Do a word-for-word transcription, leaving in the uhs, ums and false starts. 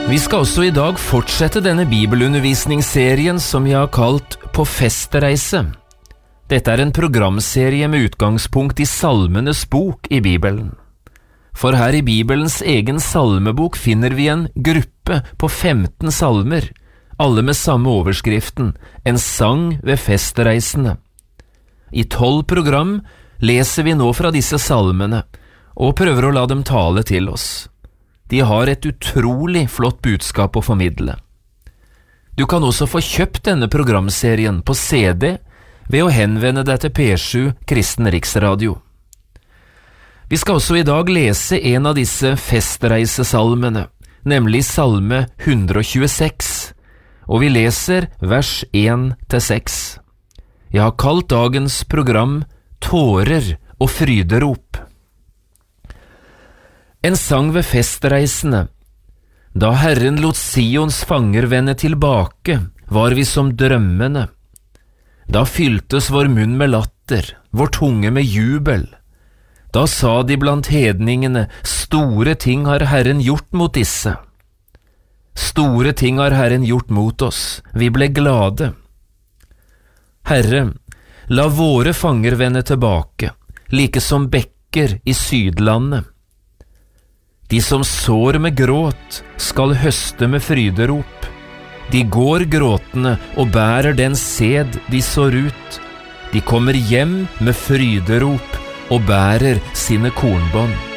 Vi skal også i dag fortsette denne bibelundervisningsserien som jeg har kalt På festreise. Dette er en programserie med utgangspunkt i Salmenes bok i Bibelen. For her i Bibelens egen salmebok finner vi en gruppe på femten salmer, alle med samme overskriften, en sang ved festreisene. I tolv program leser vi nå fra disse salmene, og prøver å la dem tale til oss. De har et utrolig flott budskap å formidle. Du kan også få kjøpt denne programserien på C D ved å henvende deg til P sju Kristen Riksradio. Vi skal også i dag lese en av disse festreisesalmene, nemlig salme hundre og tjueseks, og vi leser vers én til seks. Jeg har kalt dagens program Tårer og fryderop. En sang ved festreisene. Da Herren lot Sions fanger vende tilbake, var vi som drømmene. Da fyltes vår munn med latter, vår tunge med jubel. Da sa de blant hedningene, store ting har Herren gjort mot disse. Store ting har Herren gjort mot oss, vi ble glade. Herre, la våre fanger vende tilbake, like som bekker i Sydlandet. De som sår med gråt skal høste med fryderop. De går gråtende og bærer den sæd de sår ut. De kommer hjem med fryderop og bærer sine kornbånd.